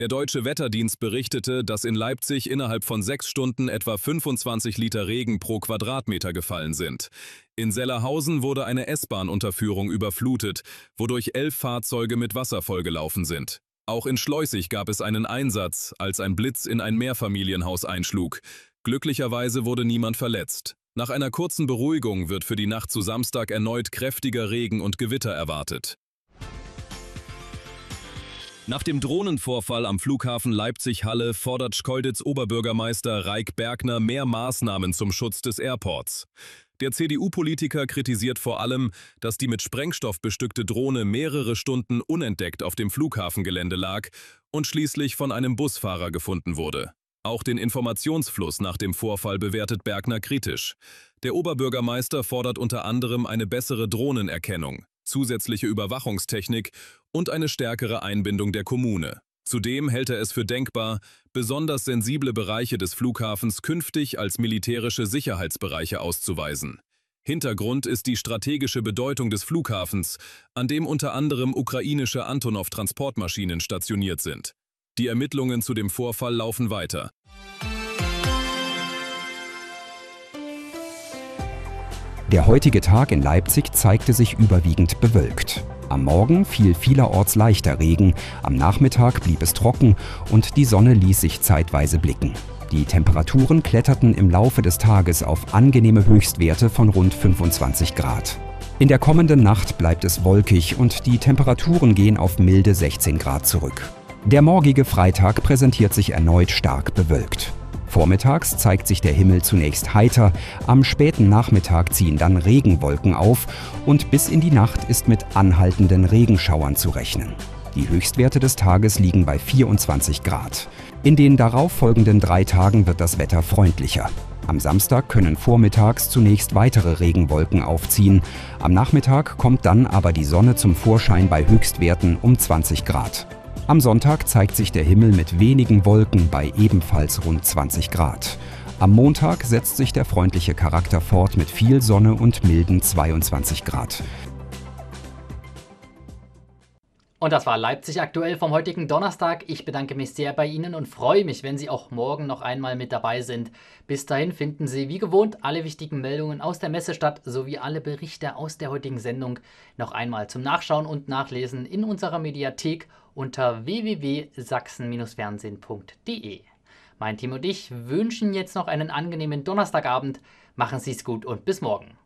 Der Deutsche Wetterdienst berichtete, dass in Leipzig innerhalb von 6 Stunden etwa 25 Liter Regen pro Quadratmeter gefallen sind. In Sellerhausen wurde eine S-Bahn-Unterführung überflutet, wodurch 11 Fahrzeuge mit Wasser vollgelaufen sind. Auch in Schleußig gab es einen Einsatz, als ein Blitz in ein Mehrfamilienhaus einschlug. Glücklicherweise wurde niemand verletzt. Nach einer kurzen Beruhigung wird für die Nacht zu Samstag erneut kräftiger Regen und Gewitter erwartet. Nach dem Drohnenvorfall am Flughafen Leipzig-Halle fordert Schkeuditz-Oberbürgermeister Raik Bergner mehr Maßnahmen zum Schutz des Airports. Der CDU-Politiker kritisiert vor allem, dass die mit Sprengstoff bestückte Drohne mehrere Stunden unentdeckt auf dem Flughafengelände lag und schließlich von einem Busfahrer gefunden wurde. Auch den Informationsfluss nach dem Vorfall bewertet Bergner kritisch. Der Oberbürgermeister fordert unter anderem eine bessere Drohnenerkennung, zusätzliche Überwachungstechnik und eine stärkere Einbindung der Kommune. Zudem hält er es für denkbar, besonders sensible Bereiche des Flughafens künftig als militärische Sicherheitsbereiche auszuweisen. Hintergrund ist die strategische Bedeutung des Flughafens, an dem unter anderem ukrainische Antonov-Transportmaschinen stationiert sind. Die Ermittlungen zu dem Vorfall laufen weiter. Der heutige Tag in Leipzig zeigte sich überwiegend bewölkt. Am Morgen fiel vielerorts leichter Regen, am Nachmittag blieb es trocken und die Sonne ließ sich zeitweise blicken. Die Temperaturen kletterten im Laufe des Tages auf angenehme Höchstwerte von rund 25 Grad. In der kommenden Nacht bleibt es wolkig und die Temperaturen gehen auf milde 16 Grad zurück. Der morgige Freitag präsentiert sich erneut stark bewölkt. Vormittags zeigt sich der Himmel zunächst heiter, am späten Nachmittag ziehen dann Regenwolken auf und bis in die Nacht ist mit anhaltenden Regenschauern zu rechnen. Die Höchstwerte des Tages liegen bei 24 Grad. In den darauffolgenden 3 Tagen wird das Wetter freundlicher. Am Samstag können vormittags zunächst weitere Regenwolken aufziehen. Am Nachmittag kommt dann aber die Sonne zum Vorschein bei Höchstwerten um 20 Grad. Am Sonntag zeigt sich der Himmel mit wenigen Wolken bei ebenfalls rund 20 Grad. Am Montag setzt sich der freundliche Charakter fort mit viel Sonne und milden 22 Grad. Und das war Leipzig aktuell vom heutigen Donnerstag. Ich bedanke mich sehr bei Ihnen und freue mich, wenn Sie auch morgen noch einmal mit dabei sind. Bis dahin finden Sie wie gewohnt alle wichtigen Meldungen aus der Messestadt sowie alle Berichte aus der heutigen Sendung noch einmal zum Nachschauen und Nachlesen in unserer Mediathek unter www.sachsen-fernsehen.de. Mein Team und ich wünschen jetzt noch einen angenehmen Donnerstagabend. Machen Sie es gut und bis morgen.